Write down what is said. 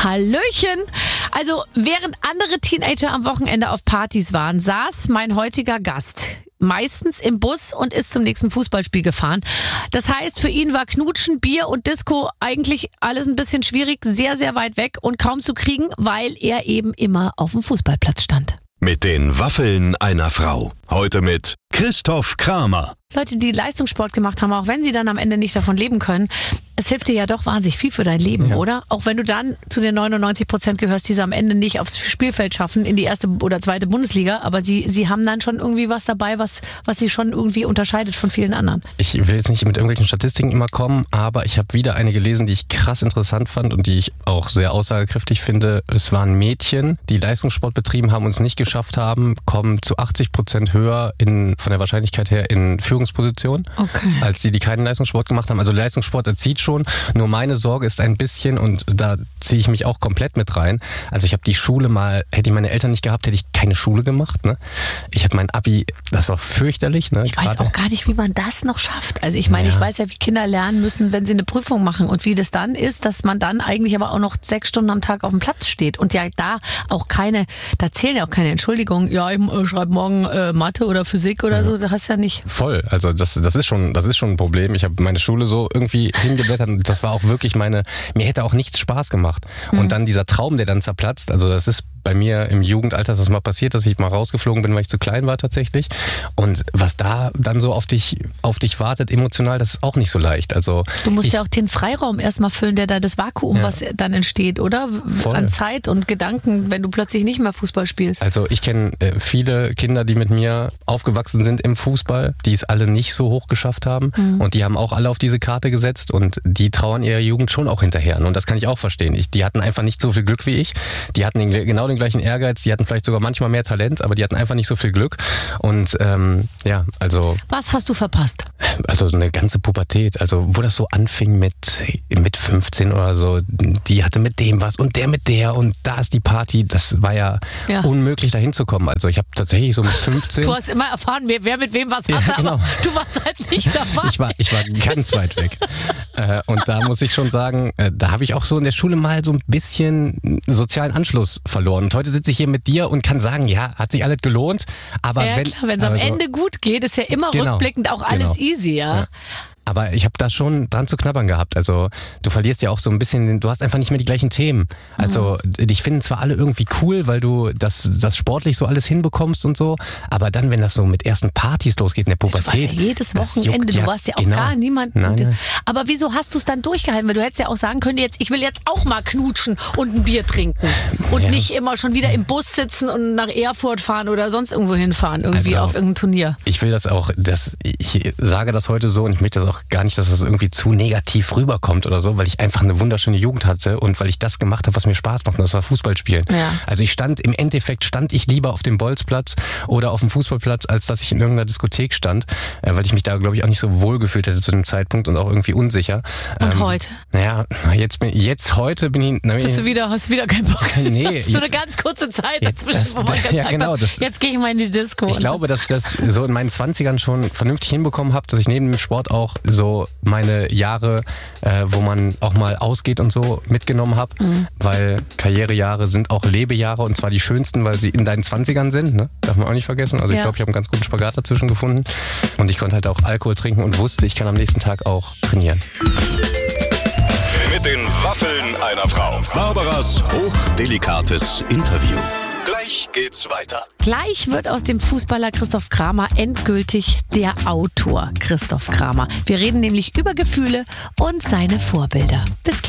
Hallöchen! Also, während andere Teenager am Wochenende auf Partys waren, saß mein heutiger Gast meistens im Bus und ist zum nächsten Fußballspiel gefahren. Das heißt, für ihn war Knutschen, Bier und Disco eigentlich alles ein bisschen schwierig, sehr, sehr weit weg und kaum zu kriegen, weil er eben immer auf dem Fußballplatz stand. Mit den Waffeln einer Frau. Heute mit Christoph Kramer. Leute, die Leistungssport gemacht haben, auch wenn sie dann am Ende nicht davon leben können, es hilft dir ja doch wahnsinnig viel für dein Leben, oder? Auch wenn du dann zu den 99% gehörst, die es am Ende nicht aufs Spielfeld schaffen, in die erste oder zweite Bundesliga, aber sie haben dann schon irgendwie was dabei, was sie schon irgendwie unterscheidet von vielen anderen. Ich will jetzt nicht mit irgendwelchen Statistiken immer kommen, aber ich habe wieder eine gelesen, die ich krass interessant fand und die ich auch sehr aussagekräftig finde. Es waren Mädchen, die Leistungssport betrieben haben und es nicht geschafft haben, kommen zu 80% höher von der Wahrscheinlichkeit her in Führungsposition, als die keinen Leistungssport gemacht haben. Also Leistungssport erzieht schon, nur meine Sorge ist ein bisschen, und da ziehe ich mich auch komplett mit rein, also ich habe die Schule mal, hätte ich meine Eltern nicht gehabt, hätte ich keine Schule gemacht. Ne? Ich habe mein Abi, das war fürchterlich. Ne? Ich weiß auch gar nicht, wie man das noch schafft. Also ich meine, ich weiß ja, wie Kinder lernen müssen, wenn sie eine Prüfung machen und wie das dann ist, dass man dann eigentlich aber auch noch 6 Stunden am Tag auf dem Platz steht und ja da zählen ja auch keine Entschuldigungen, ja, ich schreibe morgen Mathe oder Physik oder so, das hast du ja nicht. Voll, also das ist schon ein Problem. Ich habe meine Schule so irgendwie hingeblättert und das war auch wirklich mir hätte auch nichts Spaß gemacht. Und dann dieser Traum, der dann zerplatzt, also das ist bei mir im Jugendalter ist das mal passiert, dass ich mal rausgeflogen bin, weil ich zu klein war tatsächlich. Und was da dann so auf dich wartet emotional, das ist auch nicht so leicht. Also du musst ja auch den Freiraum erstmal füllen, das Vakuum, was dann entsteht, oder? Voll. An Zeit und Gedanken, wenn du plötzlich nicht mehr Fußball spielst. Also ich kenne viele Kinder, die mit mir aufgewachsen sind im Fußball, die es alle nicht so hoch geschafft haben und die haben auch alle auf diese Karte gesetzt und die trauern ihrer Jugend schon auch hinterher. Und das kann ich auch verstehen. Die hatten einfach nicht so viel Glück wie ich. Die hatten genau den gleichen Ehrgeiz, die hatten vielleicht sogar manchmal mehr Talent, aber die hatten einfach nicht so viel Glück. Und also... Was hast du verpasst? Also eine ganze Pubertät, also wo das so anfing mit 15 oder so, die hatte mit dem was und der mit der und da ist die Party, das war ja unmöglich dahin zu kommen. Also ich habe tatsächlich so mit 15... Du hast immer erfahren, wer mit wem was hatte, genau. Aber du warst halt nicht dabei. Ich war ganz weit weg. Und da muss ich schon sagen, da habe ich auch so in der Schule mal so ein bisschen sozialen Anschluss verloren. Und heute sitze ich hier mit dir und kann sagen, ja, hat sich alles gelohnt. Aber wenn es am Ende gut geht, ist ja immer rückblickend auch alles easy, ja. Aber ich habe da schon dran zu knabbern gehabt. Also du verlierst ja auch so ein bisschen, du hast einfach nicht mehr die gleichen Themen. Also dich finden zwar alle irgendwie cool, weil du das sportlich so alles hinbekommst und so, aber dann, wenn das so mit ersten Partys losgeht in der Pubertät. Du warst ja jedes Wochenende, du warst ja auch gar niemand. Nein. Aber wieso hast du es dann durchgehalten? Weil du hättest ja auch sagen können, ich will jetzt auch mal knutschen und ein Bier trinken und nicht immer schon wieder im Bus sitzen und nach Erfurt fahren oder sonst irgendwo hinfahren, irgendwie auf irgendein Turnier. Ich will das auch, ich sage das heute so und ich möchte das auch gar nicht, dass das irgendwie zu negativ rüberkommt oder so, weil ich einfach eine wunderschöne Jugend hatte und weil ich das gemacht habe, was mir Spaß macht, und das war Fußball spielen. Ja. Also im Endeffekt stand ich lieber auf dem Bolzplatz oder auf dem Fußballplatz, als dass ich in irgendeiner Diskothek stand, weil ich mich da, glaube ich, auch nicht so wohl gefühlt hätte zu dem Zeitpunkt und auch irgendwie unsicher. Und heute? Naja, heute bin ich... hast du wieder keinen Bock? Nee. Hast du eine ganz kurze Zeit dazwischen, wo man gesagt hat, jetzt gehe ich mal in die Disco. Ich glaube, dass ich das so in meinen 20ern schon vernünftig hinbekommen habe, dass ich neben dem Sport auch so meine Jahre, wo man auch mal ausgeht und so, mitgenommen habe, weil Karrierejahre sind auch Lebejahre und zwar die schönsten, weil sie in deinen 20ern sind, ne? Darf man auch nicht vergessen. Also ich glaube, ich habe einen ganz guten Spagat dazwischen gefunden und ich konnte halt auch Alkohol trinken und wusste, ich kann am nächsten Tag auch trainieren. Mit den Waffeln einer Frau. Barbaras hochdelikates Interview. Gleich geht's weiter. Gleich wird aus dem Fußballer Christoph Kramer endgültig der Autor Christoph Kramer. Wir reden nämlich über Gefühle und seine Vorbilder. Bis gleich.